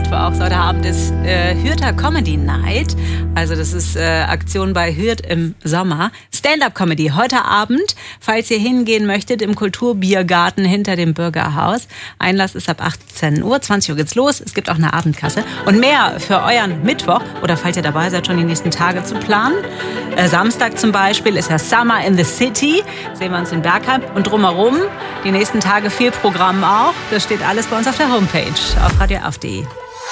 Mittwochs. Heute Abend ist Hürther Comedy Night. Also das ist Aktion bei Hürth im Sommer. Stand-up-Comedy heute Abend, falls ihr hingehen möchtet, im Kulturbiergarten hinter dem Bürgerhaus. Einlass ist ab 18 Uhr, 20 Uhr geht's los. Es gibt auch eine Abendkasse. Und mehr für euren Mittwoch, oder falls ihr dabei seid, schon die nächsten Tage zu planen. Samstag zum Beispiel ist ja Summer in the City. Sehen wir uns in Bergheim. Und drumherum die nächsten Tage viel Programm auch. Das steht alles bei uns auf der Homepage auf radioaf.de.